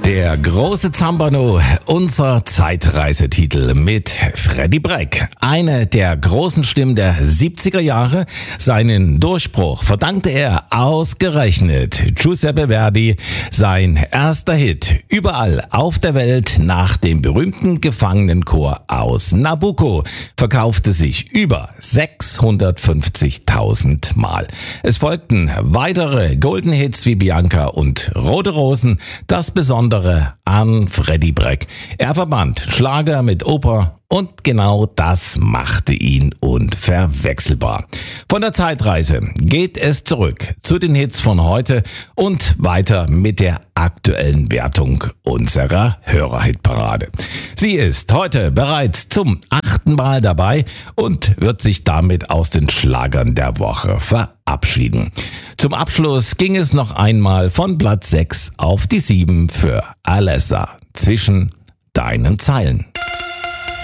Der große Zampano, unser Zeitreisetitel mit Freddie Breck. Eine der großen Stimmen der 70er Jahre. Seinen Durchbruch verdankte er ausgerechnet Giuseppe Verdi. Sein erster Hit überall auf der Welt nach dem berühmten Gefangenenchor aus Nabucco verkaufte sich über 650.000 Mal. Es folgten weitere Golden Hits wie Bianca und Rote Rosen. Das Besondere an Freddie Breck: er verband Schlager mit Oper und genau das machte ihn unverwechselbar. Von der Zeitreise geht es zurück zu den Hits von heute und weiter mit der aktuellen Wertung unserer Hörerhitparade. Sie ist heute bereits zum 8. Mal dabei und wird sich damit aus den Schlagern der Woche verabschieden. Zum Abschluss ging es noch einmal von Platz 6 auf die 7 für Alessa, Zwischen deinen Zeilen.